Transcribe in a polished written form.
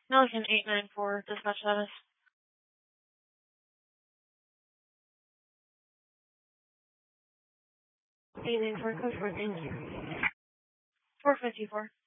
Pelican 894, dispatch status. 894, code 4, thank you. 454.